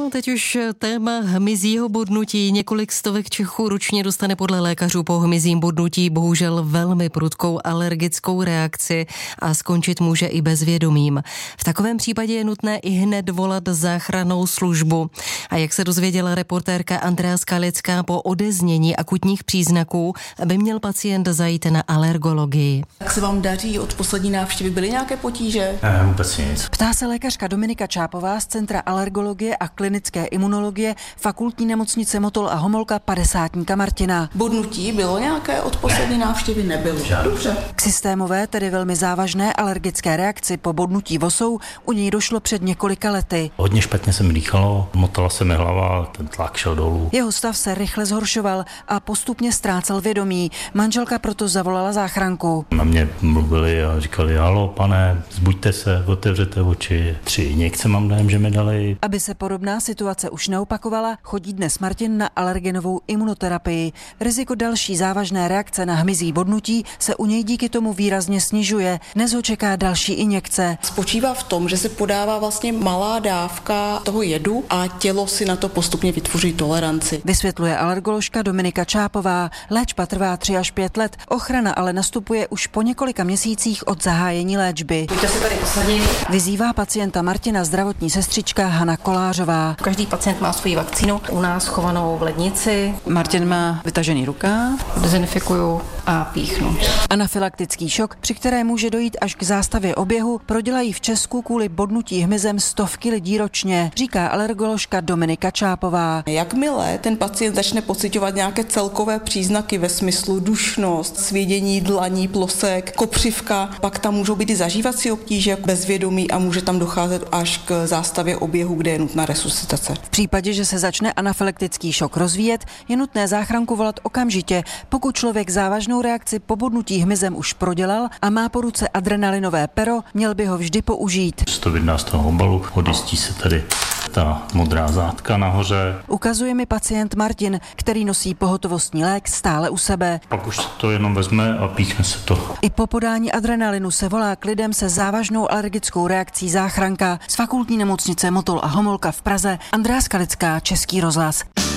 teď už téma hmyzího bodnutí. Několik stovek Čechů ročně dostane podle lékařů po hmyzím bodnutí bohužel velmi prudkou alergickou reakci a skončit může i bezvědomím. V takovém případě je nutné i hned volat záchrannou službu. A jak se dozvěděla reportérka Andrea Skalická, po odeznění akutních příznaků by měl pacient zajít na alergologii. Jak se vám daří? Od poslední návštěvy byly nějaké potíže? Ne, vůbec nic. Ptá se lékařka Dominika Čápová z Centra alergologie a klinické imunologie Fakultní nemocnice Motol a Homolka 50. Martina. Bodnutí bylo nějaké od poslední návštěvy? Nebylo. Dobře. K systémové, tedy velmi závažné alergické reakci po bodnutí vosou u něj došlo před několika lety. Hodně špatně se mi dýchalo, motala se mi hlava, ten tlak šel dolů. Jeho stav se rychle zhoršoval a postupně ztrácel vědomí. Manželka proto zavolala záchranku. Na mě mluvili a říkali: halo, pane, zbuďte se, otevřete oči. 3 injekce mám dojem, že mi dali. Aby se podobná situace už neopakovala, chodí dnes Martin na alergenovou imunoterapii. Riziko další závažné reakce na hmyzí bodnutí se u něj díky tomu výrazně snižuje. Dnes ho čeká další injekce. Spočívá v tom, že se podává vlastně malá dávka toho jedu a tělo si na to postupně vytvoří toleranci. Vysvětluje alergoložka Dominika Čápová. Léčba trvá 3 až 5 let, ochrana ale nastupuje už po několika měsících od zahájení léčby. Pojďte si tady posadit. Vyzývá pacienta Martina zdravotní sestřička Hana Kolářová. Každý pacient má svoji vakcínu, u nás chovanou v lednici. Martin má vytažený rukáv. Dezinfikuju a píchnu. Anafylaktický šok, při které může dojít až k zástavě oběhu, prodělají v Česku kvůli bodnutí hmyzem stovky lidí ročně, říká alergoložka Dominika Čápová. Jakmile ten pacient začne pociťovat nějaké celkové příznaky ve smyslu dušnost, svědění dlaní, plosek, kopřivka, pak tam můžou být i zažívací obtíže, bezvědomí a může tam docházet až k zástavě oběhu, kde je nutná resuscitace. V případě, že se začne anafylaktický šok rozvíjet, je nutné záchranku volat okamžitě. Pokud člověk závažnou reakci po bodnutí hmyzem už prodělal a má po ruce adrenalinové pero, měl by ho vždy použít. To vydná z toho obalu, odjistí se tady ta modrá zátka nahoře. Ukazuje mi pacient Martin, který nosí pohotovostní lék stále u sebe. Pak už se to jenom vezme a píchne se to. I po podání adrenalinu se volá k lidem se závažnou alergickou reakcí záchranka. Z Fakultní nemocnice Motol a Homolka v Praze Andrea Skalická, Český rozhlas.